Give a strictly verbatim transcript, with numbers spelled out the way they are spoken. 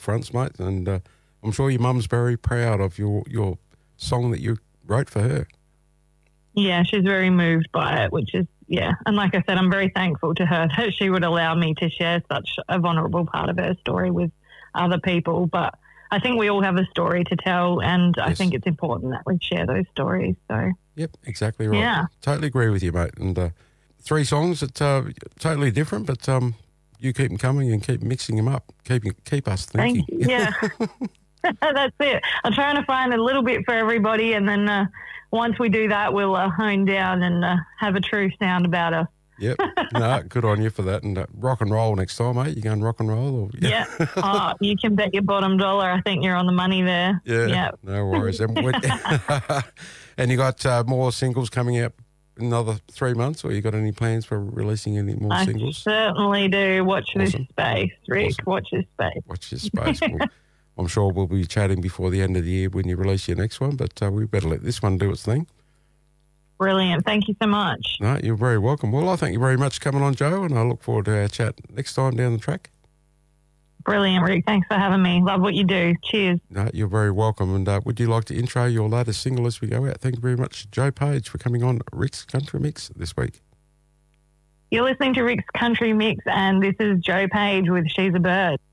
fronts, mate, and uh, I'm sure your mum's very proud of your, your song that you wrote for her. Yeah, she's very moved by it, which is, yeah. And like I said, I'm very thankful to her that she would allow me to share such a vulnerable part of her story with other people. But I think we all have a story to tell, and yes. I think it's important that we share those stories. So Yep, exactly right. Yeah. Totally agree with you, mate. And uh, three songs that uh, totally different, but um, you keep them coming and keep mixing them up. Keep, keep us thinking. Thank you. Yeah. That's it. I'm trying to find a little bit for everybody, and then uh, once we do that, we'll uh, hone down and uh, have a true sound about us. Yep. No, good on you for that. And uh, rock and roll next time, mate. You going rock and roll? Or, yeah. yeah. Oh, you can bet your bottom dollar. I think you're on the money there. Yeah. Yep. No worries. and, and you got uh, more singles coming out in another three months, or you got any plans for releasing any more I singles? I certainly do. Watch awesome. this space, Rick. Awesome. Watch this space. Watch this space. Well, I'm sure we'll be chatting before the end of the year when you release your next one, but uh, we better let this one do its thing. Brilliant. Thank you so much. No, you're very welcome. Well, I thank you very much for coming on, Joe, and I look forward to our chat next time down the track. Brilliant, Rick. Thanks for having me. Love what you do. Cheers. No, you're very welcome. And uh, would you like to intro your latest single as we go out? Thank you very much, Joe Page, for coming on Rick's Country Mix this week. You're listening to Rick's Country Mix, and this is Joe Page with She's a Bird.